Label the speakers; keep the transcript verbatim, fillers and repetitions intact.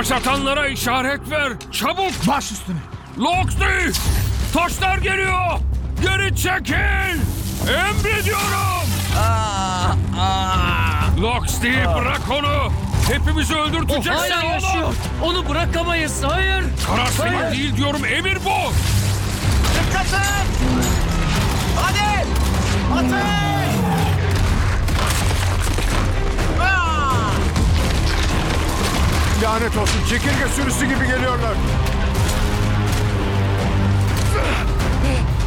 Speaker 1: Satanlara işaret ver. Çabuk.
Speaker 2: Baş üstüne.
Speaker 1: Loxley! Taşlar geliyor. Geri çekil. Emrediyorum.
Speaker 3: Aa, aa.
Speaker 1: Loxley bırak onu. Hepimizi
Speaker 3: O
Speaker 1: öldürteceksin
Speaker 3: hala
Speaker 1: oğlum.
Speaker 3: yaşıyor. Onu bırakamayız. Hayır.
Speaker 1: Karar senin
Speaker 3: Hayır.
Speaker 1: değil diyorum. Emir bu.
Speaker 4: Dikkatli! Hadi! Ateş! Aa!
Speaker 2: Lanet olsun. Çekirge sürüsü gibi geliyorlar.